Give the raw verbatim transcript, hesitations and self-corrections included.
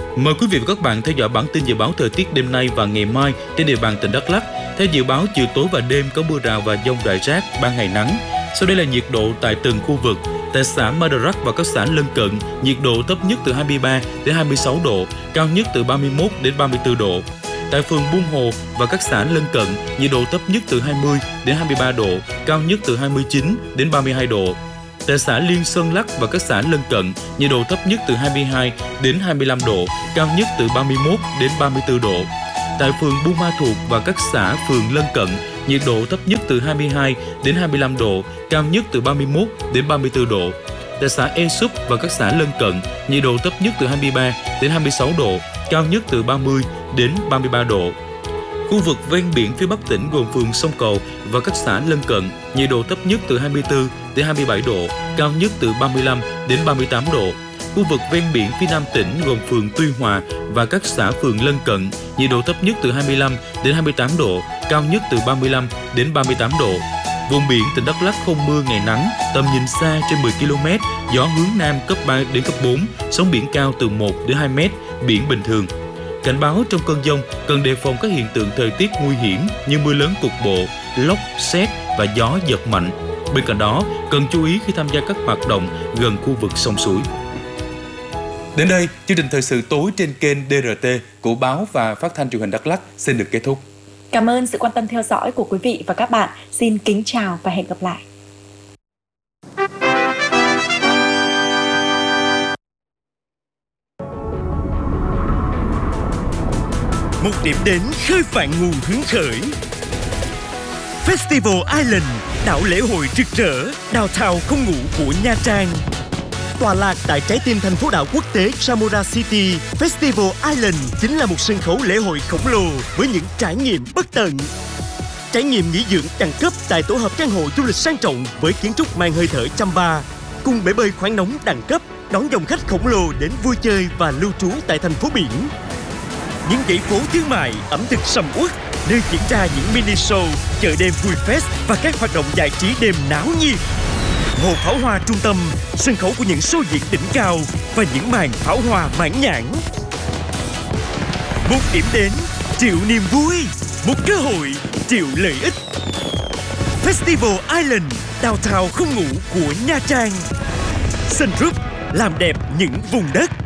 Mời quý vị và các bạn theo dõi bản tin dự báo thời tiết đêm nay và ngày mai trên địa bàn tỉnh Đắk Lắk. Theo dự báo, chiều tối và đêm có mưa rào và dông rải rác, ban ngày nắng. Sau đây là nhiệt độ tại từng khu vực. Tại xã Madarak và các xã lân cận, nhiệt độ thấp nhất từ hai mươi ba đến hai mươi sáu độ, cao nhất từ ba mươi mốt đến ba mươi tư độ. Tại phường Buôn Hồ và các xã lân cận, nhiệt độ thấp nhất từ hai mươi đến hai mươi ba độ, cao nhất từ hai mươi chín đến ba mươi hai độ. Tại xã Liên Sơn Lắc và các xã lân cận, nhiệt độ thấp nhất từ hai mươi hai đến hai mươi lăm độ, cao nhất từ ba mươi mốt đến ba mươi tư độ. Tại phường Buôn Ma Thuột và các xã phường lân cận, nhiệt độ thấp nhất từ hai mươi hai đến hai mươi lăm độ, cao nhất từ ba mươi mốt đến ba mươi tư độ. Tại xã E Súp và các xã lân cận, nhiệt độ thấp nhất từ hai mươi ba đến hai mươi sáu độ, cao nhất từ ba mươi đến ba mươi ba độ. Khu vực ven biển phía Bắc tỉnh gồm phường Sông Cầu và các xã lân cận, nhiệt độ thấp nhất từ hai mươi tư đến hai mươi bảy độ, cao nhất từ ba mươi lăm đến ba mươi tám độ. Khu vực ven biển phía Nam tỉnh gồm phường Tuy Hòa và các xã phường lân cận, nhiệt độ thấp nhất từ hai mươi lăm đến hai mươi tám độ, cao nhất từ ba mươi lăm đến ba mươi tám độ. Vùng biển tỉnh Đắk Lắk không mưa, ngày nắng, tầm nhìn xa trên mười ki lô mét, gió hướng Nam cấp ba đến cấp bốn, sóng biển cao từ một đến hai mét, biển bình thường. Cảnh báo trong cơn dông cần đề phòng các hiện tượng thời tiết nguy hiểm như mưa lớn cục bộ, lốc, sét và gió giật mạnh. Bên cạnh đó, cần chú ý khi tham gia các hoạt động gần khu vực sông suối. Đến đây, chương trình thời sự tối trên kênh đê rờ tê của báo và phát thanh truyền hình Đắk Lắk xin được kết thúc. Cảm ơn sự quan tâm theo dõi của quý vị và các bạn. Xin kính chào và hẹn gặp lại. Một điểm đến khơi phạn nguồn hứng khởi. Festival Island, đảo lễ hội rực rỡ, downtown không ngủ của Nha Trang. Tọa lạc tại trái tim thành phố đảo quốc tế Chamora City, Festival Island chính là một sân khấu lễ hội khổng lồ với những trải nghiệm bất tận. Trải nghiệm nghỉ dưỡng đẳng cấp tại tổ hợp căn hộ du lịch sang trọng với kiến trúc mang hơi thở Chamba, cùng bể bơi khoáng nóng đẳng cấp đón dòng khách khổng lồ đến vui chơi và lưu trú tại thành phố biển. Những dãy phố thương mại, ẩm thực sầm uất, nơi diễn ra những mini show, chợ đêm vui fest và các hoạt động giải trí đêm náo nhiệt. Hồ pháo hoa trung tâm, sân khấu của những show diễn đỉnh cao và những màn pháo hoa mãn nhãn. Một điểm đến, triệu niềm vui, một cơ hội, triệu lợi ích. Festival Island, downtown không ngủ của Nha Trang. Sun Group, làm đẹp những vùng đất.